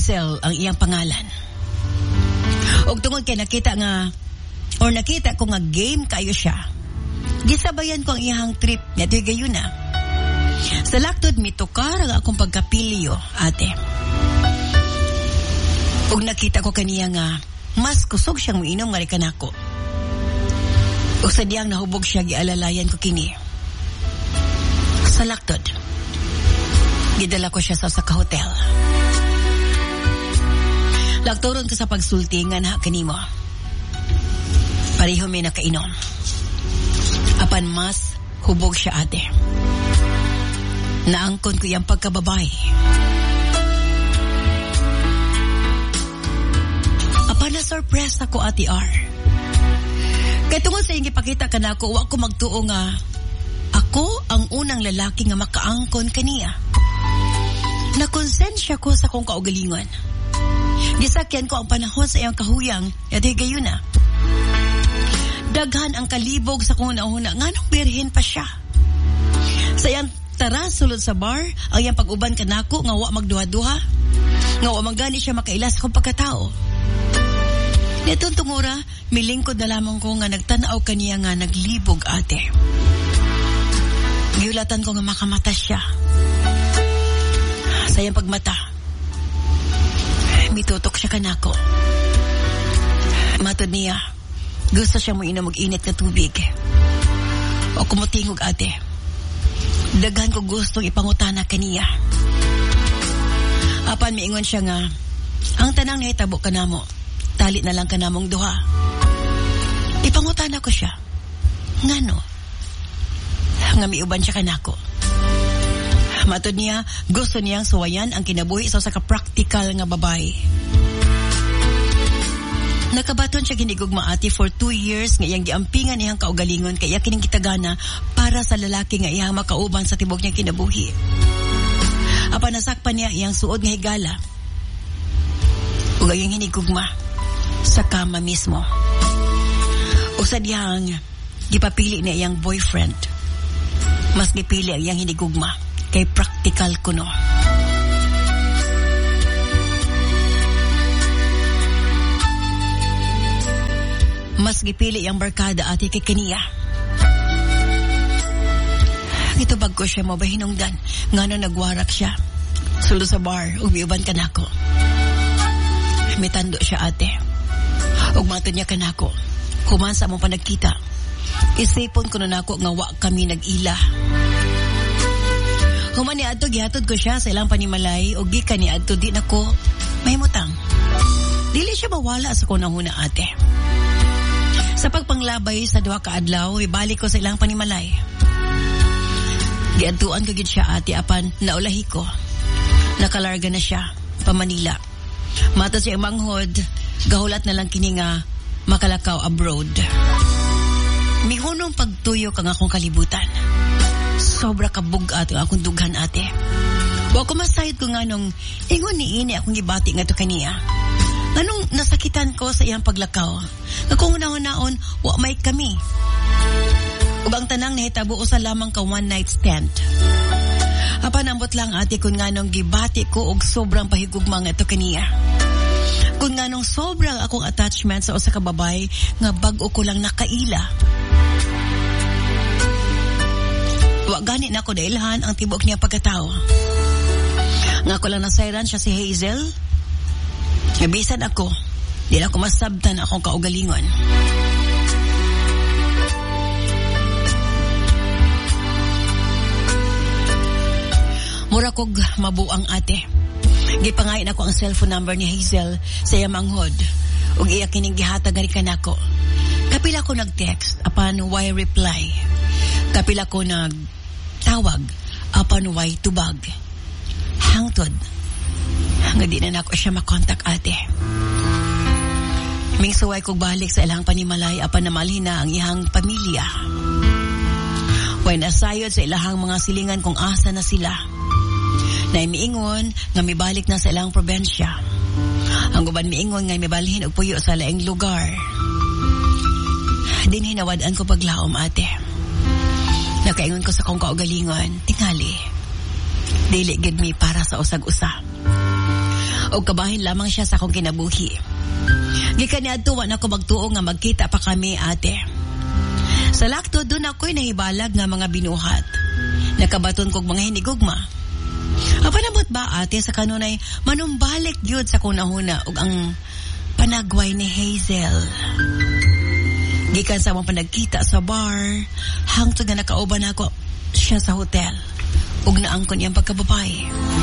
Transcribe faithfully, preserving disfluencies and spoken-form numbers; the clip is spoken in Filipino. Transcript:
Hazel ang iyang pangalan. Og tungod kay nakita nga or nakita ko nga game kayo siya, gisabayan ko ang iyang trip nga tuy gayuna. Sa laktod mitukar ang akong pagkapilyo, ate. Og nakita ko kaniya nga mas kusog siyang muinom nga rikan ako. O sa diyang nahubog siya, gialalayan ko kini. Sa laktod, gidala ko siya sa sa ka-hotel. Laktoron ko sa pagsultingan ha kanimo. Pareho may nakainom. Apan mas hubog siya, ate. Naangkon ko yung pagkababay. Apan na surprise ako, Ate R. Kaya tungkol sa iyong ipakita ka na ako, wak ko magtuo nga ako ang unang lalaki nga makaangkon kaniya. Nakonsensya ko sa kong kaugalingon. Gisakyan ko ang panahon sa iyang kahuyang, at gayon na. Daghan ang kalibog sa kong nauna, nga nung birhen pa siya. Sa iyang tara, sulod sa bar, ang iyang pag-uban ka nako, nga wa magduha-duha, nga wa magani siya makailas kong pagkatao. Netong tungura, milingkod na lamang ko nga nagtanaw kaniya nga naglibog, ate. Giulatan ko nga makamata siya. Sa iyang pagmata, mitutok siya kanako. Matod niya, gusto siya mo inom mag-init na tubig. O kumutingog, ate. Daghan ko gustong ipangutana kaniya. Apan miingon siya nga, ang tanang nahitabo ka na mo, tali na lang ka namong duha. Ipangutana ko siya, ngano? Nga miuban siya kanako. Matod niya, gusto niyang suwayan ang kinabuhi sa sa ka-practical nga babae. Nakabaton siya ginigugma, ate, for two years nga iyang giampingan niyang kaugalingon kaya kining kitagana para sa lalaki nga iyang makauban sa tibok niyang kinabuhi. Apa nasakpan niya iyang suod nga higala. Ug iyang hinigugma sa kama mismo. O sa diyang gipapili niya iyang boyfriend. Mas gipili ang iyang hinigugma kay practical kuno. Mas gipili ang barkada, ate, kay kaniya. Ito bag ko siya mo ba hinungdan nga no nagwarak siya sulo sa bar ug miuban kanako. Mitando siya, ate. Ug matod niya kanako, human sa among panagkita, isipon ko na nako nga wa kami nag-ila. Human ni adto gihatod ko siya sa ilang panimalay ug gikan ni adto di nako mahimutang. Dili siya mawala sa kunahuna, ate. Sa pagpanglabay sa duha ka adlaw, ibalik ko sa ilang panimalay. Giadtuan ko gid siya, ate, apan naulahi ko. Nakalarga na siya pa Manila. Matod siya manghod, gahulat na lang kini nga makalakaw abroad. Mihunong pagtuyo kang akong kalibutan. Sobra kabugat ang akong dughan, ate. Wa ko masayod ko nga nung ingon ni ini akong gibati nga to kaniya. Anong nasakitan ko sa iyang paglakaw? Nga kung una-unaon, wa may kami. Ug ang tanang nahitabo sa lamang ka one night stand. Apanambot lang, ate, kung nga nung gibati ko og sobrang pahigugma nga ito kaniya. Kung nga nung sobrang akong attachment sa usa ka babay nga bag-o ko lang nakaila. Wa gani na ako dailhan ang tibok niya pagkatao. Nga ko lang nasayran siya si Hazel. Nabisan ako, di na ako masabtan akong kaugalingon. Mura kog mabuang, ate. Gipangayin ako ang cellphone number ni Hazel sa yamanghod. Ug iya kining gihatag gani kanako. Kapila ko nag-text apan why reply. Kapila ko nag-tawag apan why tubag. Hangtod nga di na ako siya makontak, ate. Ming suway kog balik sa ilang panimalay apan namalhin na ang ihang pamilya. Way nasayod sa ilahang mga silingan kung asa na sila. Na miingon nga mibalik na sa ilang probensya. Ang uban miingon nga mibalhin og puyo sa laing lugar. Din hinawadaan ko paglaom, ate. Nakaingon ko sa kong kaugalingon, tingali. Dili gid mi para sa usag-usa. O kabahin lamang siya sa akong kinabuhi. Gikan niya tuwa na ako magtuo nga magkita pa kami, ate. Sa lakto, doon ako'y nahibalag nga mga binuhat. Nakabaton kog mga hinigugma. Apanabot ba, ate, sa kanunay manumbalik yun sa kunahuna ug ang panagway ni Hazel. Gikan sa mga panagkita sa bar, hangtod nga nakauban ako siya sa hotel. Ug naangkon niyang pagkababae.